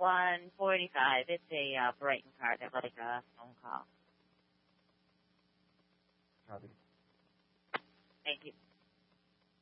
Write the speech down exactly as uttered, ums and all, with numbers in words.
one forty-five. It's a uh, Brighton card. I'd like a phone call. Copy. Thank you.